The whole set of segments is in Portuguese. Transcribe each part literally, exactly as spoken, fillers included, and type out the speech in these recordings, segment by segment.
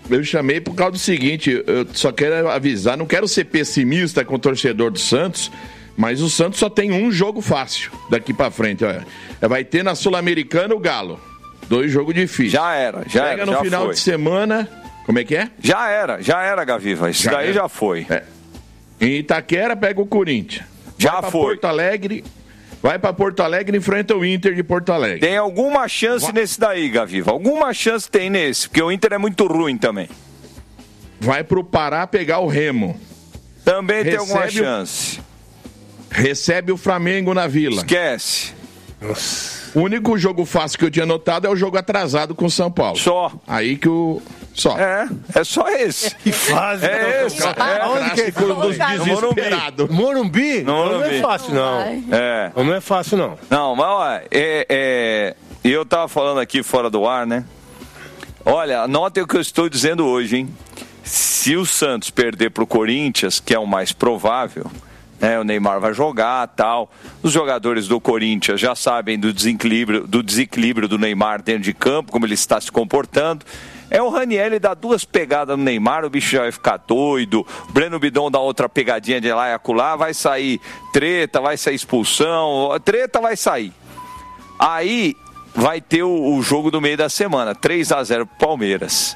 Eu chamei por causa do seguinte, eu só quero avisar, não quero ser pessimista com o torcedor do Santos, mas o Santos só tem um jogo fácil daqui pra frente. Olha. Vai ter na Sul-Americana o Galo. Dois jogos difíceis. Já era, já Pega era. no já final foi. de semana. Como é que é? Já era, já era, Gaviva. Isso já daí era. já foi. É. Em Itaquera pega o Corinthians. Já vai pra foi. Porto Alegre. Vai pra Porto Alegre e enfrenta o Inter de Porto Alegre. Tem alguma chance vai. nesse daí, Gaviva? Alguma chance tem nesse, porque o Inter é muito ruim também. Vai pro Pará pegar o Remo. Também Recebe tem alguma chance. O... Recebe o Flamengo na Vila. Esquece. Nossa. O único jogo fácil que eu tinha notado é o jogo atrasado com o São Paulo. Só. Aí que o... Só. É, é só esse. Que fase. É esse. É. Onde que é dos desesperados? Morumbi? No Morumbi. Não é fácil, não. É. Não é fácil, não. Não, mas olha, é, é... eu tava falando aqui fora do ar, né? Olha, anotem o que eu estou dizendo hoje, hein? Se o Santos perder pro Corinthians, que é o mais provável... É, o Neymar vai jogar, tal. Os jogadores do Corinthians já sabem do desequilíbrio, do desequilíbrio do Neymar dentro de campo, como ele está se comportando. É o Ranieri dar duas pegadas no Neymar, o bicho já vai ficar doido. O Breno Bidon dá outra pegadinha de lá e acolá, vai sair treta, vai sair expulsão, treta vai sair. Aí vai ter o, o jogo do meio da semana, três a zero pro Palmeiras.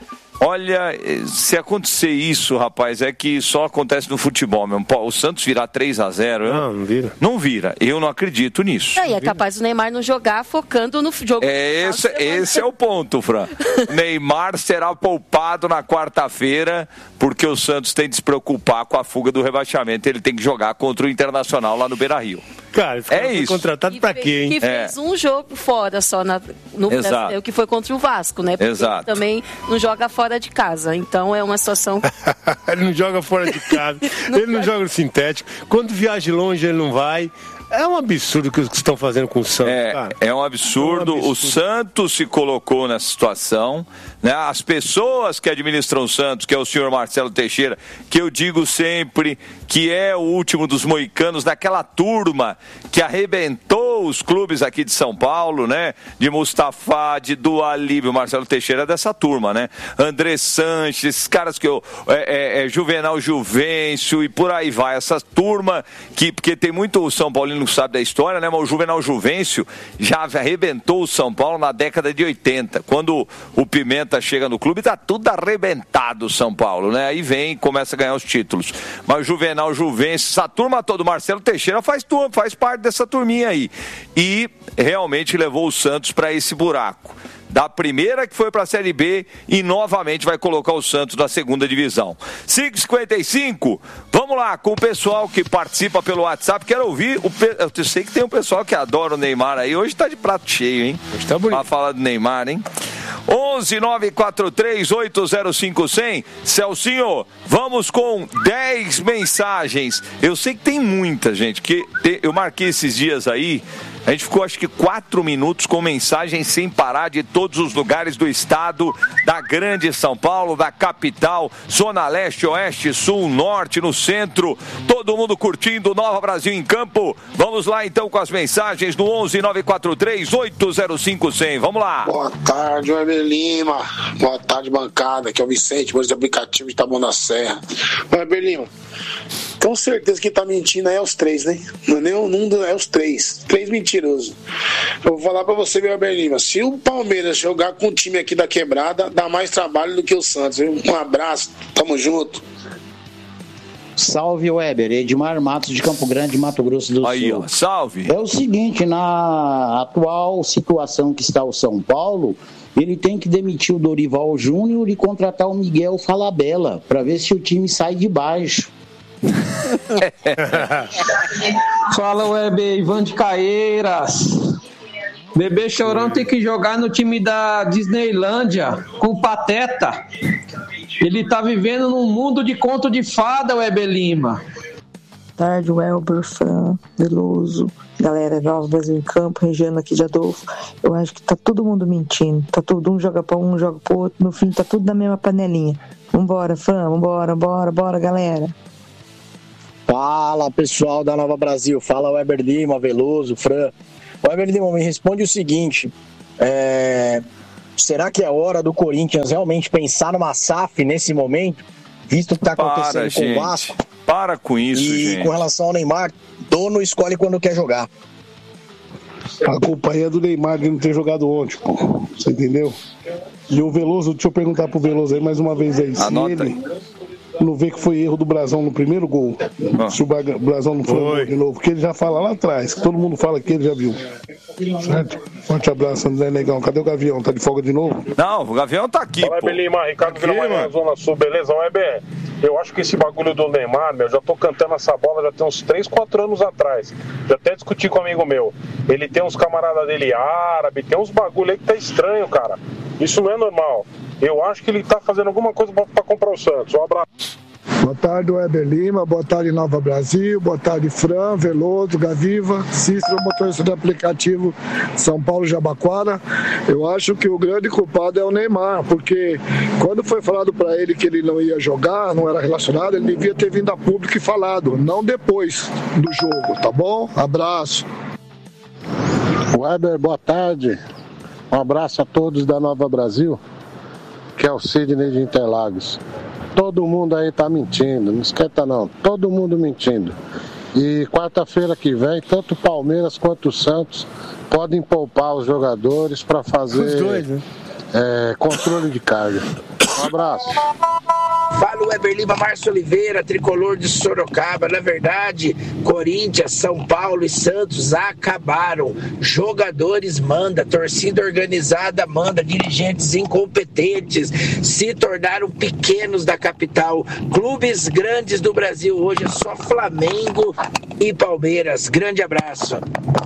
Olha, se acontecer isso, rapaz, é que só acontece no futebol mesmo. O Santos virar três a zero... Não, não vira. Não vira. Eu não acredito nisso. É, e é capaz do Neymar não jogar focando no jogo. É, esse, esse é o ponto, Fran. Neymar será poupado na quarta-feira porque o Santos tem de se preocupar com a fuga do rebaixamento. Ele tem que jogar contra o Internacional lá no Beira-Rio. Cara, ele é isso. contratado pra quê, hein? Que fez é. um jogo fora só na, no Brasil, que foi contra o Vasco, né? Porque Exato. Ele também não joga fora de casa. Então é uma situação... Ele não joga fora de casa. não ele não joga no sintético. Quando viaja longe, ele não vai. É um absurdo o que estão fazendo com o Santos, é, cara. É um absurdo. É um absurdo. O Santos se colocou nessa situação, né? As pessoas que administram o Santos, que é o senhor Marcelo Teixeira, que eu digo sempre que é o último dos moicanos daquela turma que arrebentou os clubes aqui de São Paulo, né? De Mustafa, de Dualib, o Marcelo Teixeira é dessa turma, né? André Sanches, esses caras que eu... É, é, é Juvenal Juvencio e por aí vai. Essa turma que... Porque tem muito São Paulino não sabe da história, né? Mas o Juvenal Juvencio já arrebentou o São Paulo na década de oitenta. Quando o Pimenta chega no clube, tá tudo arrebentado o São Paulo, né? Aí vem e começa a ganhar os títulos. Mas o Juvenal Juvencio, essa turma toda, o Marcelo Teixeira faz, turma, faz parte dessa turminha aí. E realmente levou o Santos para esse buraco. Da primeira que foi para a Série B e novamente vai colocar o Santos na segunda divisão. cinco e cinquenta e cinco, vamos lá com o pessoal que participa pelo WhatsApp. Quero ouvir, o pe... eu sei que tem um pessoal que adora o Neymar aí. Hoje tá de prato cheio, hein? Hoje tá bonito. Pra falar do Neymar, hein? onze nove quatro três oito zero cinco zero zero. Celcinho, vamos com dez mensagens. Eu sei que tem muita gente, que eu marquei esses dias aí. A gente ficou acho que quatro minutos com mensagens sem parar de todos os lugares do estado, da grande São Paulo, da capital, Zona Leste, Oeste, Sul, Norte, no centro. Todo mundo curtindo Nova Brasil em Campo. Vamos lá então com as mensagens no onze nove quatro três oito zero cinco zero zero. Vamos lá. Boa tarde, Weber Lima. Boa tarde, bancada. Aqui é o Vicente, moço de aplicativo de Taboão da Serra. Weber Lima, com certeza que tá mentindo aí é os três, né? Não é nem o mundo, é os três. Três mentirosos. Eu vou falar pra você, meu Weber Lima. Se o Palmeiras jogar com o time aqui da quebrada, dá mais trabalho do que o Santos, viu? Um abraço, tamo junto. Salve, Weber. Edmar Matos de Campo Grande, Mato Grosso do aí, Sul. Ó, salve. É o seguinte, na atual situação que está o São Paulo, ele tem que demitir o Dorival Júnior e contratar o Miguel Falabella, para ver se o time sai de baixo. Fala, Weber, Ivan de Caeiras. Bebê Chorão tem que jogar no time da Disneylândia com o Pateta. Ele tá vivendo num mundo de conto de fada, Weber Lima. Tarde, Welber, Fran, Veloso, galera, Nova Brasil em Campo, Regiano aqui de Adolfo. Eu acho que tá todo mundo mentindo. Tá todo um joga pra um, joga pro outro. No fim, tá tudo na mesma panelinha. Vambora, Fran, vambora, bora, bora, galera. Fala, pessoal da Nova Brasil. Fala, Weber Lima, Veloso, Fran. Weber Lima, me responde o seguinte. É... Será que é hora do Corinthians realmente pensar numa S A F nesse momento, visto o que está acontecendo Para, com gente. o Vasco? Para com isso, e gente. Com relação ao Neymar, dono escolhe quando quer jogar. A culpa aí é do Neymar de não ter jogado ontem, pô. Você entendeu? E o Veloso, deixa eu perguntar pro Veloso aí mais uma vez aí. Se Anota ele aí. não vê que foi erro do Brasão no primeiro gol, Ah. se o Braga- Brasão não foi Foi. de novo, porque ele já fala lá atrás, que todo mundo fala que ele já viu. Certo? Forte abraço, André Negão. Cadê o Gavião? Tá de folga de novo? Não, o Gavião tá aqui, Fala, pô. Belima, Ricardo Aqui, Vila Maria, mano. Zona Sul, beleza? Ó, é bem, eu acho que esse bagulho do Neymar, meu, já tô cantando essa bola já tem uns três, quatro anos atrás. Já até discuti com um amigo meu. Ele tem uns camaradas dele árabe, tem uns bagulho aí que tá estranho, cara. Isso não é normal. Eu acho que ele tá fazendo alguma coisa pra, pra comprar o Santos. Um abraço. Boa tarde, Weber Lima. Boa tarde, Nova Brasil. Boa tarde, Fran, Veloso, Gaviva, Cícero, motorista do aplicativo São Paulo Jabaquara. Eu acho que o grande culpado é o Neymar, porque quando foi falado para ele que ele não ia jogar, não era relacionado, ele devia ter vindo a público e falado, não depois do jogo, tá bom? Abraço. Weber, boa tarde. Um abraço a todos da Nova Brasil, que é o Sidney de Interlagos. Todo mundo aí tá mentindo, não esquenta não, todo mundo mentindo. E quarta-feira que vem, tanto o Palmeiras quanto o Santos podem poupar os jogadores para fazer Os dois, né? é, controle de carga. Um abraço. Fala o Weber Lima, Márcio Oliveira, tricolor de Sorocaba. Na verdade, Corinthians, São Paulo e Santos acabaram. Jogadores manda, torcida organizada manda, dirigentes incompetentes se tornaram pequenos da capital. Clubes grandes do Brasil hoje é só Flamengo e Palmeiras. Grande abraço.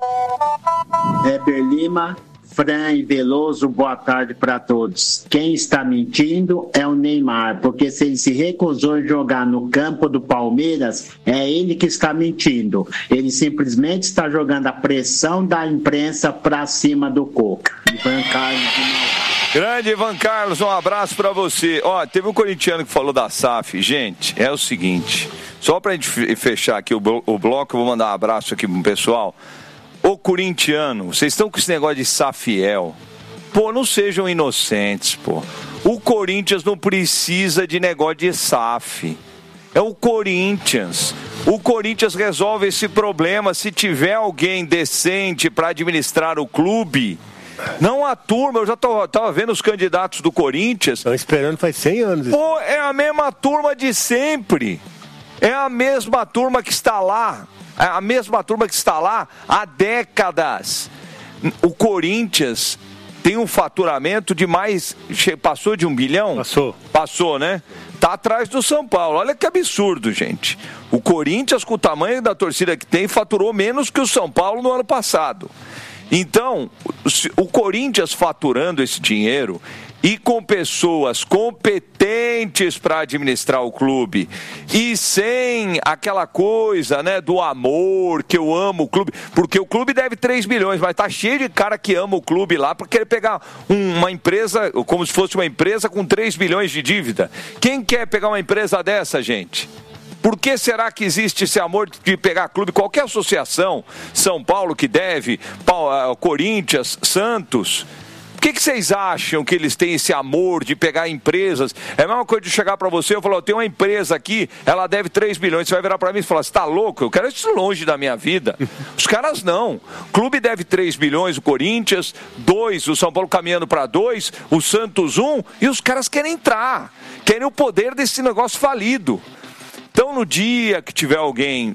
Weber Lima, Fran e Veloso, boa tarde para todos. Quem está mentindo é o Neymar, porque se ele se recusou a jogar no campo do Palmeiras, é ele que está mentindo. Ele simplesmente está jogando a pressão da imprensa para cima do Coca. Ivan Carlos de Mauá. Grande Ivan Carlos, um abraço pra você. Ó, teve um corintiano que falou da S A F. Gente, é o seguinte, só pra gente fechar aqui o bloco, eu vou mandar um abraço aqui pro pessoal. Ô corintiano, vocês estão com esse negócio de Safiel. Pô, não sejam inocentes, pô. O Corinthians não precisa de negócio de S A F. É o Corinthians. O Corinthians resolve esse problema se tiver alguém decente para administrar o clube. Não a turma, eu já tô, tava vendo os candidatos do Corinthians. Estão esperando faz cem anos. Pô, é a mesma turma de sempre. É a mesma turma que está lá. É a mesma turma que está lá há décadas. O Corinthians tem um faturamento de mais... Passou de um bilhão? Passou. Passou, né? Tá atrás do São Paulo. Olha que absurdo, gente. O Corinthians, com o tamanho da torcida que tem, faturou menos que o São Paulo no ano passado. Então, o Corinthians faturando esse dinheiro e com pessoas competentes para administrar o clube e sem aquela coisa, né, do amor, que eu amo o clube, porque o clube deve três bilhões, mas tá cheio de cara que ama o clube lá para querer pegar uma empresa, como se fosse uma empresa com três bilhões de dívida. Quem quer pegar uma empresa dessa, gente? Por que será que existe esse amor de pegar clube? Qualquer associação, São Paulo que deve, Corinthians, Santos... Por que, que vocês acham que eles têm esse amor de pegar empresas? É a mesma coisa de chegar para você e falar, eu tenho uma empresa aqui, ela deve três bilhões. Você vai virar para mim e falar, você tá louco? Eu quero isso longe da minha vida. Os caras não. O clube deve três bilhões, o Corinthians, dois, o São Paulo caminhando para dois, o Santos um, e os caras querem entrar. Querem o poder desse negócio falido. Então, no dia que tiver alguém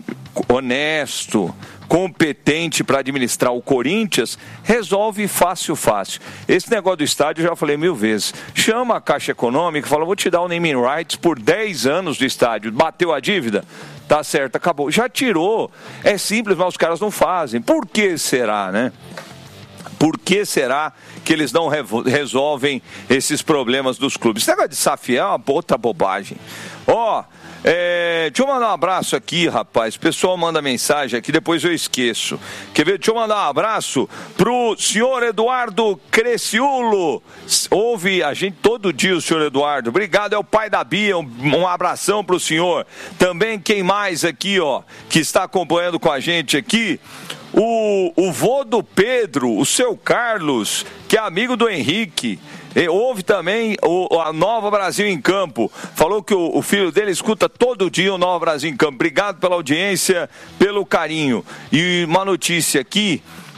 honesto, competente para administrar o Corinthians, resolve fácil, fácil. Esse negócio do estádio eu já falei mil vezes. Chama a Caixa Econômica e fala, vou te dar o naming rights por dez anos do estádio. Bateu a dívida? Tá certo, acabou. Já tirou. É simples, mas os caras não fazem. Por que será, né? Por que será que eles não resolvem esses problemas dos clubes? Esse negócio de S A F é uma outra bobagem. Ó... Oh, É, deixa eu mandar um abraço aqui, rapaz. O pessoal manda mensagem aqui, depois eu esqueço. Quer ver? Deixa eu mandar um abraço pro senhor Eduardo Cresciulo. Ouve a gente todo dia, o senhor Eduardo. Obrigado, é o pai da Bia. Um, um abração pro senhor. Também quem mais aqui, ó, que está acompanhando com a gente aqui? O, o vô do Pedro, o seu Carlos, que é amigo do Henrique. E houve também o, a Nova Brasil em Campo. Falou que o, o filho dele escuta todo dia o Nova Brasil em Campo. Obrigado pela audiência, pelo carinho. E uma notícia aqui,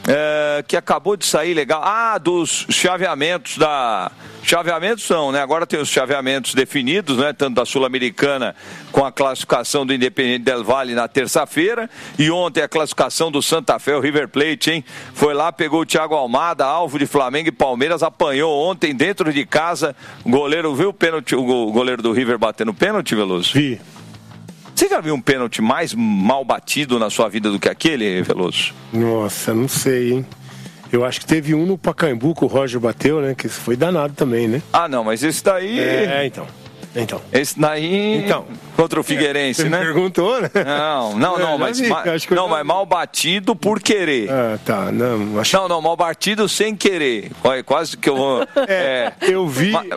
é, que acabou de sair legal. Ah, dos chaveamentos da... Chaveamentos não, né? Agora tem os chaveamentos definidos, né? Tanto da Sul-Americana com a classificação do Independiente del Valle na terça-feira. E ontem a classificação do Santa Fé, o River Plate, hein? Foi lá, pegou o Thiago Almada, alvo de Flamengo e Palmeiras, apanhou ontem dentro de casa. O goleiro viu o pênalti, o goleiro do River batendo pênalti, Veloso? Vi. Você já viu um pênalti mais mal batido na sua vida do que aquele, Veloso? Nossa, não sei, hein? Eu acho que teve um no Pacaembu que o Roger bateu, né? Que foi danado também, né? Ah, não, mas esse daí... É, então. Então. Esse daí... Então. Contra o Figueirense, Você né? me perguntou, né? Não, não, não, é, mas, vi, ma... não mas mal batido por querer. Ah, tá, não. Acho... Não, não, mal batido sem querer. Olha, quase que eu vou... É, é... eu vi... Ma...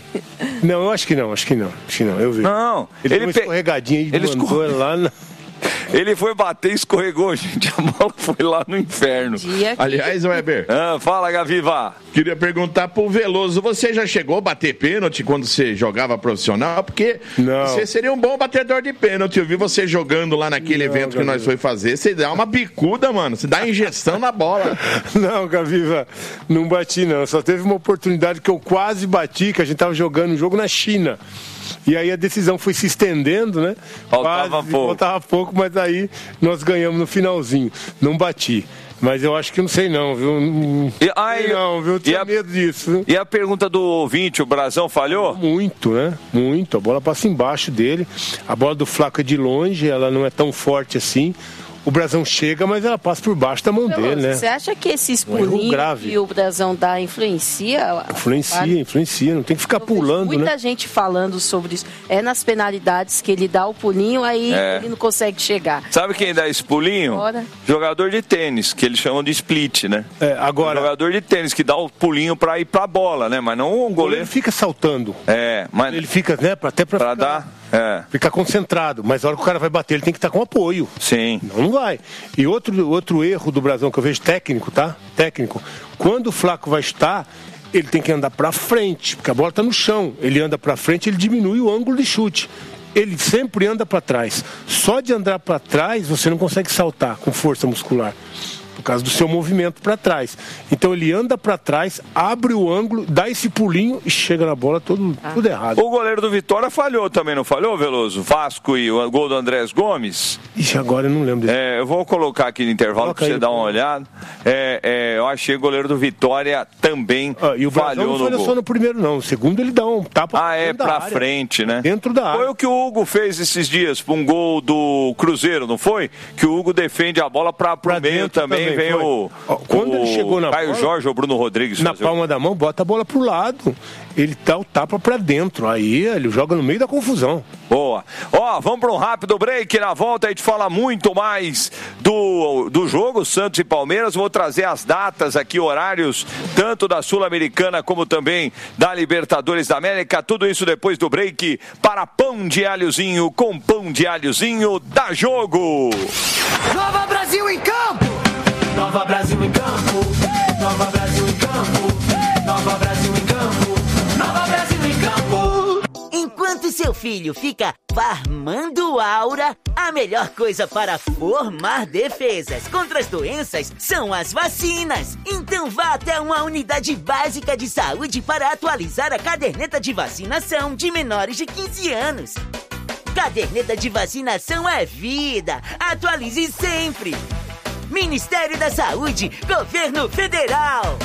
Não, eu acho que não, acho que não. Acho que não, eu vi. Não. Ele, ele deu uma pe... escorregadinha e ele mandou escorre... lá na... Ele foi bater e escorregou, gente. A bola foi lá no inferno. Aliás, Weber. Ah, fala, Gaviva. Queria perguntar pro Veloso, você já chegou a bater pênalti quando você jogava profissional? Porque não. Você seria um bom batedor de pênalti. Eu vi você jogando lá naquele não, evento Gaviva. Que nós foi fazer. Você dá uma bicuda, mano. Você dá injeção na bola. Não, Gaviva, não bati não. Só teve uma oportunidade que eu quase bati, que a gente tava jogando um jogo na China. E aí a decisão foi se estendendo, né? Faltava Quase, pouco. Faltava pouco, mas aí nós ganhamos no finalzinho. Não bati. Mas eu acho que não sei não, viu? E, ai, não, viu? Eu tinha a, medo disso. Viu? E a pergunta do ouvinte, o Brazão falhou? Muito, né? Muito. A bola passa embaixo dele. A bola do Flaco é de longe, ela não é tão forte assim. O Brazão chega, mas ela passa por baixo da mão dele, né? Você acha que esses pulinhos que o Brazão dá influencia? Influencia, a... influencia. Não tem que ficar pulando, muita né? Muita gente falando sobre isso. É nas penalidades que ele dá o pulinho, aí é. ele não consegue chegar. Sabe quem dá esse pulinho? Agora... Jogador de tênis, que eles chamam de split, né? É, agora... O jogador de tênis que dá o pulinho pra ir pra bola, né? Mas não um goleiro... Ele fica saltando. É, mas... Ele fica, né? Até pra, pra ficar... dar... É. Ficar concentrado, mas a hora que o cara vai bater, ele tem que estar com apoio. Sim. Não, não vai. E outro, outro erro do Brazão que eu vejo técnico, tá? Técnico. Quando o Flaco vai estar, ele tem que andar pra frente, porque a bola tá no chão. Ele anda pra frente, ele diminui o ângulo de chute. Ele sempre anda pra trás. Só de andar pra trás, você não consegue saltar com força muscular. Por causa do seu movimento para trás. Então ele anda para trás, abre o ângulo, dá esse pulinho e chega na bola todo, ah. tudo errado. O goleiro do Vitória falhou também, não falhou, Veloso? Vasco e o gol do Andrés Gomes. Ixi, agora eu não lembro desse. É, eu vou colocar aqui no intervalo para você aí, dar uma olhada. É, é, eu achei o goleiro do Vitória também ah, e o falhou não no gol. Só no primeiro não, o segundo ele dá um tapa. Ah, é, para frente, né? Dentro da área. Foi o que o Hugo fez esses dias, para um gol do Cruzeiro, não foi? Que o Hugo defende a bola para o meio também, também vem foi. o... Quando o ele chegou na Caio bola, Jorge ou Bruno Rodrigues na palma da mão, bota a bola pro lado. Ele dá o tapa pra dentro. Aí ele joga no meio da confusão. Boa. Ó, vamos para um rápido break. Na volta a gente fala muito mais do, do jogo Santos e Palmeiras. Vou trazer as datas aqui, horários, tanto da Sul-Americana como também da Libertadores da América. Tudo isso depois do break para Pão de Alhozinho. Com Pão de Alhozinho, dá jogo! Nova Brasil em campo! Nova Brasil em campo, Nova Brasil em campo, Nova Brasil em campo, Nova Brasil em campo. Enquanto seu filho fica farmando aura, a melhor coisa para formar defesas contra as doenças são as vacinas. Então vá até uma unidade básica de saúde para atualizar a caderneta de vacinação de menores de quinze anos. Caderneta de vacinação é vida, atualize sempre. Ministério da Saúde, Governo Federal.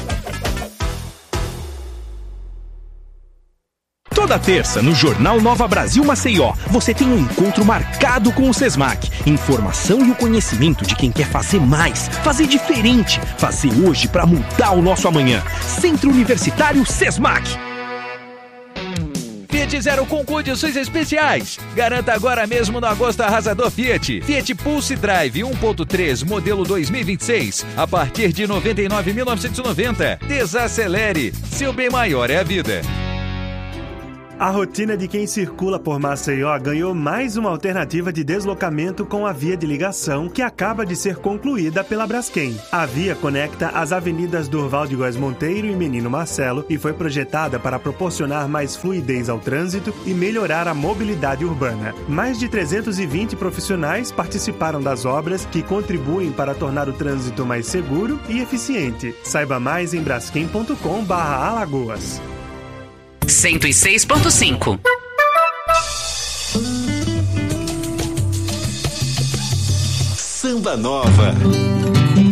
Toda terça, no Jornal Nova Brasil Maceió, você tem um encontro marcado com o SESMAC. Informação e o conhecimento de quem quer fazer mais, fazer diferente, fazer hoje para mudar o nosso amanhã. Centro Universitário SESMAC. Fiat Zero com condições especiais. Garanta agora mesmo no Agosto Arrasador Fiat. Fiat Pulse Drive um ponto três, modelo dois mil e vinte e seis, a partir de noventa e nove mil novecentos e noventa. Desacelere, seu bem maior é a vida. A rotina de quem circula por Maceió ganhou mais uma alternativa de deslocamento com a via de ligação que acaba de ser concluída pela Braskem. A via conecta as avenidas Durval de Góes Monteiro e Menino Marcelo e foi projetada para proporcionar mais fluidez ao trânsito e melhorar a mobilidade urbana. Mais de trezentos e vinte profissionais participaram das obras que contribuem para tornar o trânsito mais seguro e eficiente. Saiba mais em braskem ponto com barra Alagoas. cento e seis ponto cinco. Samba Nova.